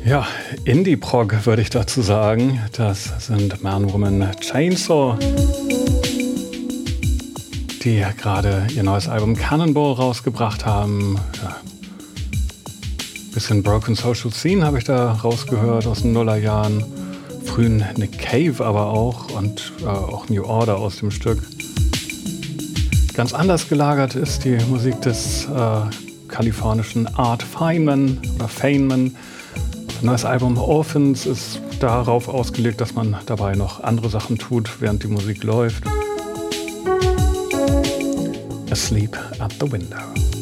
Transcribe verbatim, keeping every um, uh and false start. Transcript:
Ja, Indie-Prog würde ich dazu sagen. Das sind Man, Woman, Chainsaw, die gerade ihr neues Album Cannonball rausgebracht haben. Ja. Bisschen Broken Social Scene habe ich da rausgehört aus den Nullerjahren. Frühen Nick Cave aber auch und äh, auch New Order aus dem Stück. Ganz anders gelagert ist die Musik des äh, kalifornischen Art Feynman oder Feynman. Sein neues Album Orphans ist darauf ausgelegt, dass man dabei noch andere Sachen tut, während die Musik läuft. Asleep at the Window.